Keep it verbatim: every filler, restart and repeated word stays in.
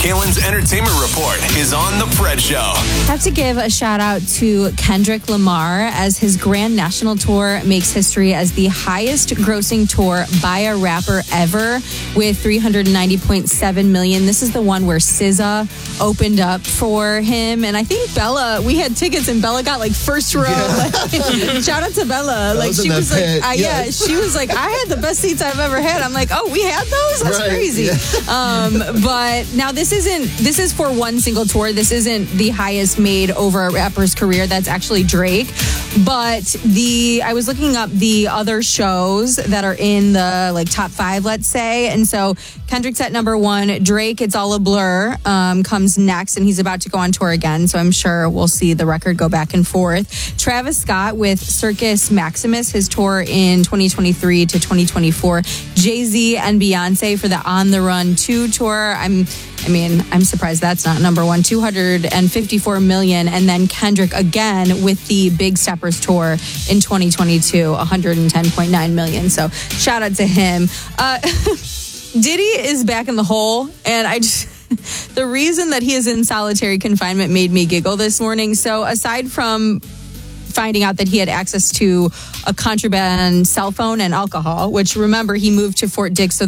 Kalen's Entertainment Report is on The Fred Show. I have to give a shout out to Kendrick Lamar as his Grand National Tour makes history as the highest grossing tour by a rapper ever with three hundred ninety point seven million. This is the one where S Z A opened up for him. And I think Bella, we had tickets and Bella got like first row. Yeah. Like, shout out to Bella. Like was she in was that like, pit. I, yeah. Yeah. she was like, I had the best seats I've ever had. I'm like, oh, we had those? That's Right. crazy. Yeah. Um, but now this isn't, this is for one single tour. This isn't the highest made over a rapper's career. That's actually Drake. But the, I was looking up the other shows that are in the like top five, let's say. And so Kendrick's at number one. Drake, It's All a Blur, um, comes next, and he's about to go on tour again. So I'm sure we'll see the record go back and forth. Travis Scott with Circus Maximus, his tour in twenty twenty-three to twenty twenty-four. Jay-Z and Beyonce for the On the Run two tour. I'm, I mean, I'm surprised that's not number one. two hundred fifty-four million. And then Kendrick again with the Big Steppers tour in twenty twenty-two, one hundred ten point nine million. So shout out to him. Uh, Diddy is back in the hole, and I just... The reason that he is in solitary confinement made me giggle this morning. So aside from finding out that he had access to a contraband cell phone and alcohol, which remember he moved to Fort Dix so